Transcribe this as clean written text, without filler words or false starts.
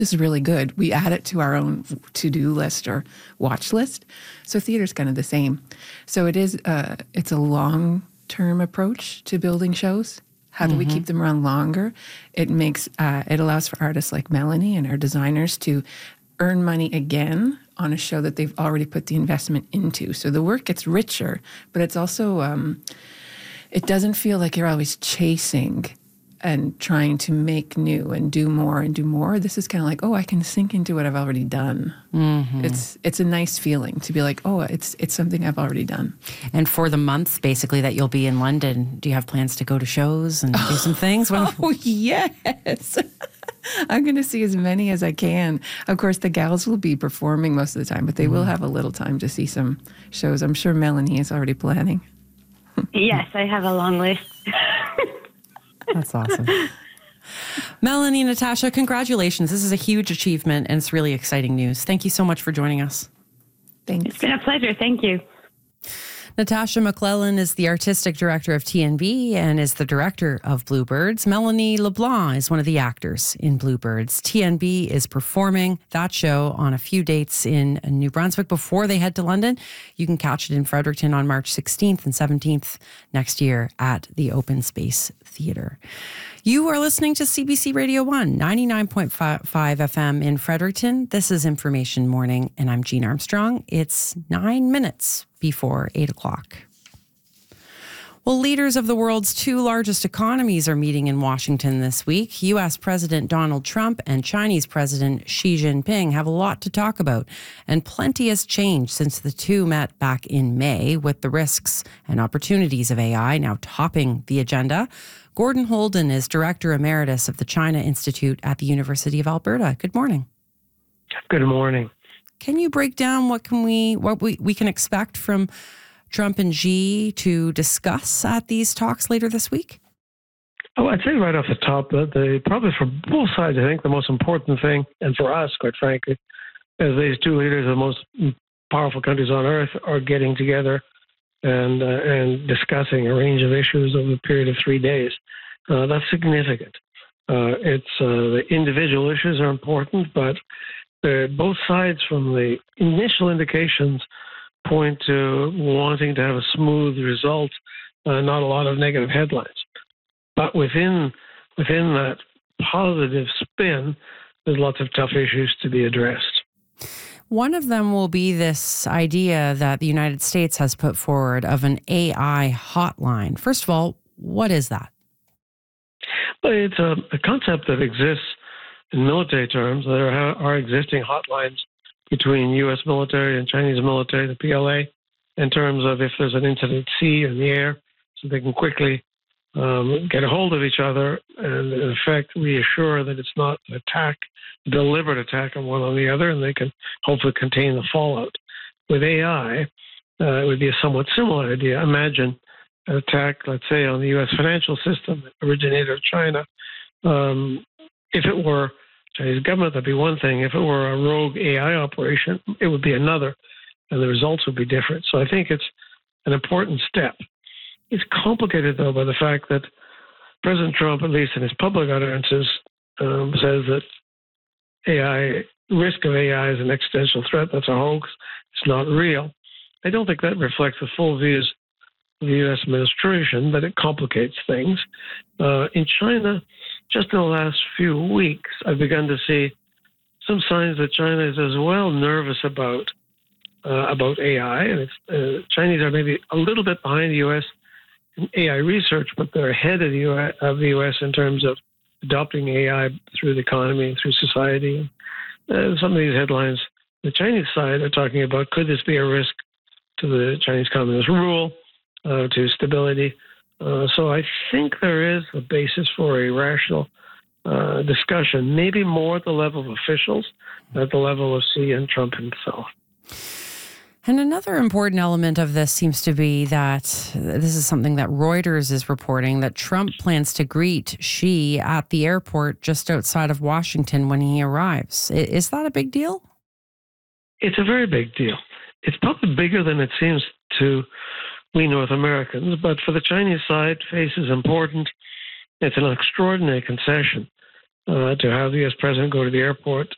this is really good. We add it to our own to-do list or watch list. So theater's kind of the same. So it's a long-term approach to building shows. How do we keep them around longer? It allows for artists like Melanie and our designers to earn money again on a show that they've already put the investment into. So the work gets richer, but it's also, it doesn't feel like you're always chasing and trying to make new and do more and do more. This is kind of like, I can sink into what I've already done. Mm-hmm. It's a nice feeling to be like, it's something I've already done. And for the month, basically, that you'll be in London, do you have plans to go to shows and do some things? Yes. I'm going to see as many as I can. Of course, the gals will be performing most of the time, but they will have a little time to see some shows. I'm sure Melanie is already planning. Yes, I have a long list. That's awesome. Melanie, Natasha, congratulations. This is a huge achievement, and it's really exciting news. Thank you so much for joining us. Thanks. It's been a pleasure. Thank you. Natasha McClellan is the artistic director of TNB and is the director of Bluebirds. Melanie LeBlanc is one of the actors in Bluebirds. TNB is performing that show on a few dates in New Brunswick before they head to London. You can catch it in Fredericton on March 16th and 17th next year at the Open Space Theatre. You are listening to CBC Radio 1, 99.5 FM in Fredericton. This is Information Morning, and I'm Jean Armstrong. It's 9 minutes before 8 o'clock. Well, leaders of the world's two largest economies are meeting in Washington this week. U.S. President Donald Trump and Chinese President Xi Jinping have a lot to talk about, and plenty has changed since the two met back in May, with the risks and opportunities of AI now topping the agenda. Gordon Holden is Director Emeritus of the China Institute at the University of Alberta. Good morning. Good morning. Can you break down what we can expect from Trump and Xi to discuss at these talks later this week? Oh, I'd say right off the top that probably for both sides, I think the most important thing, and for us, quite frankly, as these two leaders of the most powerful countries on earth are getting together and discussing a range of issues over a period of 3 days. That's significant. The individual issues are important, but both sides, from the initial indications, point to wanting to have a smooth result, not a lot of negative headlines. But within that positive spin, there's lots of tough issues to be addressed. One of them will be this idea that the United States has put forward of an AI hotline. First of all, what is that? Well, it's a concept that exists in military terms. There are existing hotlines between U.S. military and Chinese military, the PLA, in terms of if there's an incident at sea or in the air, so they can quickly get a hold of each other and, in effect, reassure that it's not an attack, a deliberate attack on one on the other, and they can hopefully contain the fallout. With AI, it would be a somewhat similar idea. Imagine an attack, let's say, on the U.S. financial system that originated in China. If it were Chinese government, that'd be one thing. If it were a rogue AI operation, it would be another, and the results would be different. So I think it's an important step. It's complicated, though, by the fact that President Trump, at least in his public utterances, says that risk of AI is an existential threat. That's a hoax. It's not real. I don't think that reflects the full views of the U.S. administration, but it complicates things. In China, just in the last few weeks, I've begun to see some signs that China is as well nervous about AI, and Chinese are maybe a little bit behind the U.S. in AI research, but they're ahead of the U.S. in terms of adopting AI through the economy and through society. Some of these headlines, the Chinese side are talking about, could this be a risk to the Chinese Communist rule, to stability? So I think there is a basis for a rational discussion, maybe more at the level of officials, at the level of Xi and Trump himself. And another important element of this seems to be that this is something that Reuters is reporting, that Trump plans to greet Xi at the airport just outside of Washington when he arrives. Is that a big deal? It's a very big deal. It's probably bigger than it seems to we North Americans, but for the Chinese side, face is important. It's an extraordinary concession to have the U.S. president go to the airport